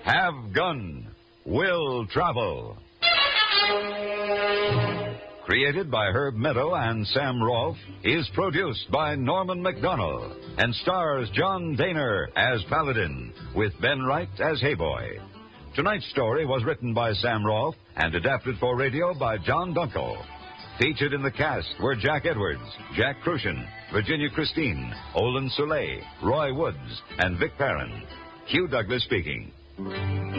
Have Gun, Will Travel. Created by Herb Meadow and Sam Rolfe, is produced by Norman MacDonald and stars John Daner as Paladin with Ben Wright as Hayboy. Tonight's story was written by Sam Rolfe and adapted for radio by John Dunkel. Featured in the cast were Jack Edwards, Jack Crucian, Virginia Christine, Olin Soleil, Roy Woods, and Vic Perrin. Hugh Douglas speaking.